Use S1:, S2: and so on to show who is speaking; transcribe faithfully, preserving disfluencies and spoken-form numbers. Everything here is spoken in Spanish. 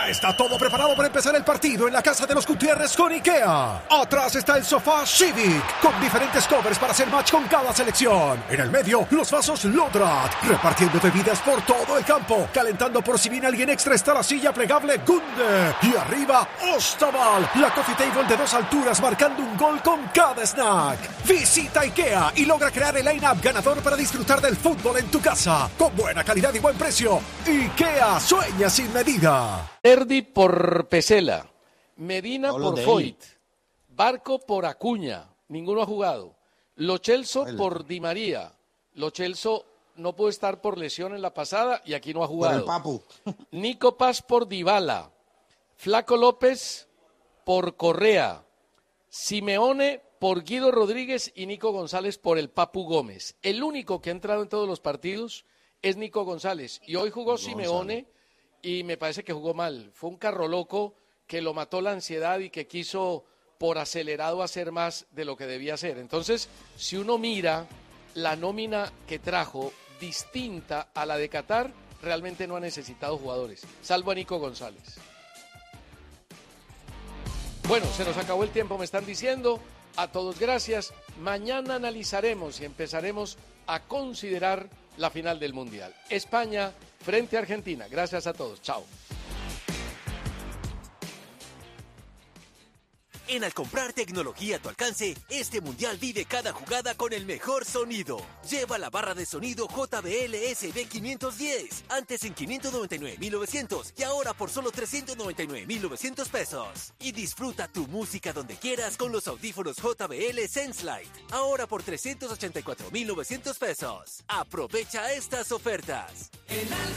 S1: Ya está todo preparado para empezar el partido en la casa de los Gutiérrez con IKEA. Atrás está el sofá Civic, con diferentes covers para hacer match con cada selección. En el medio, los vasos Lodrat, repartiendo bebidas por todo el campo. Calentando por si viene alguien extra está la silla plegable Gunde. Y arriba, Ostaval, la coffee table de dos alturas marcando un gol con cada snack. Visita IKEA y logra crear el line-up ganador para disfrutar del fútbol en tu casa. Con buena calidad y buen precio. IKEA, sueña sin medida.
S2: Erdi por Pesela, Medina por Foyt, Barco por Acuña, ninguno ha jugado. Lo Celso por Di María. Lo Celso no pudo estar por lesión en la pasada y aquí no ha jugado.
S3: Por el Papu.
S2: Nico Paz por Dybala, Flaco López por Correa, Simeone por Guido Rodríguez y Nico González por el Papu Gómez. El único que ha entrado en todos los partidos es Nico González y hoy jugó
S3: González.
S2: Simeone y me parece que jugó mal. Fue un carro loco que lo mató la ansiedad y que quiso por acelerado hacer más de lo que debía hacer. Entonces, si uno mira la nómina que trajo distinta a la de Qatar, realmente no ha necesitado jugadores, salvo a Nico González. Bueno, se nos acabó el tiempo, me están diciendo. A todos gracias. Mañana analizaremos y empezaremos a considerar la final del Mundial. España frente a Argentina. Gracias a todos. Chao.
S4: En Al comprar tecnología a tu alcance, este mundial vive cada jugada con el mejor sonido. Lleva la barra de sonido J B L S B quinientos diez, antes en quinientos noventa y nueve mil novecientos y ahora por solo trescientos noventa y nueve mil novecientos pesos. Y disfruta tu música donde quieras con los audífonos J B L Sense Lite, ahora por trescientos ochenta y cuatro mil novecientos pesos. Aprovecha estas ofertas.